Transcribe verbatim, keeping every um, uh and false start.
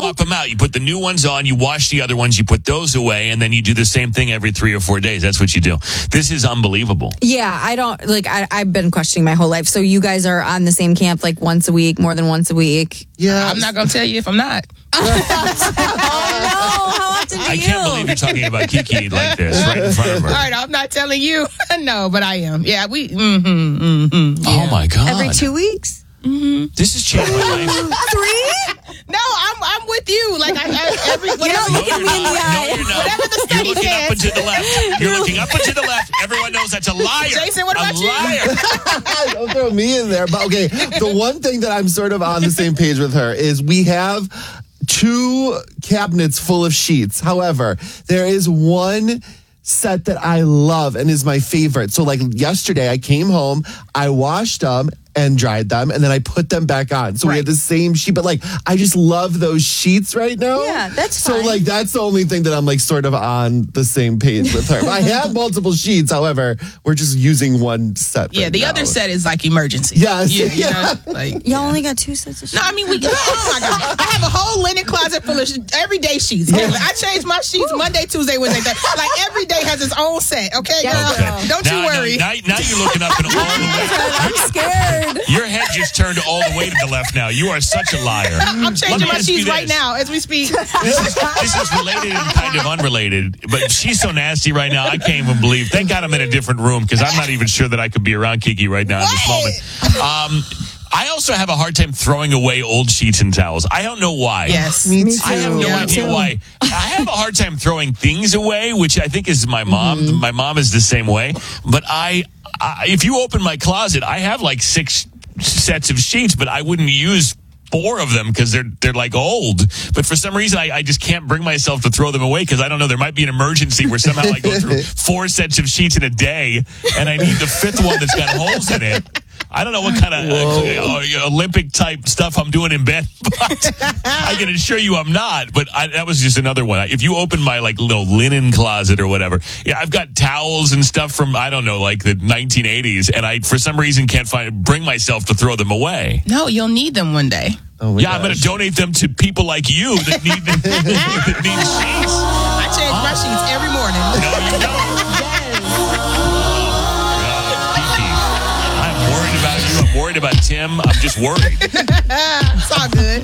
swap them out. You put the new ones on, you wash the other ones, you put those away, and then you do the same thing every three or four days. That's what you do. This is unbelievable. Yeah, I don't, like, I, I've been questioning my whole life. So you guys are on the same camp, like, once a week, more than once a week? Yeah. I'm not going to tell you if I'm not. Oh, no. How often do I you? can't believe you're talking about Kiki like this right in front of her. All right, I'm not telling you. No, but I am. Yeah, we, mm-hmm, mm-hmm. Yeah. Oh, my God. Every two weeks? Mm-hmm. This has changed my life. Three? No, I'm I'm with you. Like, I, I every, whatever, look at me in the eye. No, you're not. Whatever the You're study looking says. up and to the left. You're looking up and to the left. Everyone knows that's a liar. Jason, what a about you? liar. Don't throw me in there. But okay, the one thing that I'm sort of on the same page with her is we have two cabinets full of sheets. However, there is one set that I love and is my favorite. So like yesterday I came home, I washed them and dried them, and then I put them back on. So Right. we had the same sheet, but like I just love those sheets right now. Yeah, that's So fine. like that's the only thing that I'm like sort of on the same page with her. I have multiple sheets, however, we're just using one set. Yeah, right the now. other set is like emergency. Yes. You, you Yeah. know, like, Y'all only got two sets of sheets? no, I mean, we, oh my God. I have a whole linen closet full of sh- everyday sheets. I change my sheets Monday, Tuesday, Wednesday. Thursday. Like, every day has its own set, okay, girl? Okay. Don't now, you worry. Now, now, now you're looking up and all the way. I'm scared. Your head just turned all the way to the left now. You are such a liar. I'm Let changing me my ask you sheets right this. now as we speak. This is, this is related and kind of unrelated, but she's so nasty right now. I can't even believe. Thank God I'm in a different room because I'm not even sure that I could be around Kiki right now in this moment. Um, I also have a hard time throwing away old sheets and towels. I don't know why. Yes. Me too. I have no Yeah. idea why. I have a hard time throwing things away, which I think is my mom. Mm-hmm. My mom is the same way. But I, I, if you open my closet, I have like six sets of sheets, but I wouldn't use four of them because they're they're like old. But for some reason, I, I just can't bring myself to throw them away because I don't know. There might be an emergency where somehow I go through four sets of sheets in a day, and I need the fifth one that's got holes in it. I don't know what kind of uh, Olympic type stuff I'm doing in bed, but I can assure you I'm not. But I, that was just another one. If you open my like little linen closet or whatever, yeah, I've got towels and stuff from I don't know, like the nineteen eighties, and I for some reason can't find bring myself to throw them away. No, you'll need them one day. Oh my Yeah, gosh. I'm going to donate them to people like you that need that need sheets. I change my sheets every morning. No, you don't. I'm worried about you. I'm worried about Tim. I'm just worried. It's all good.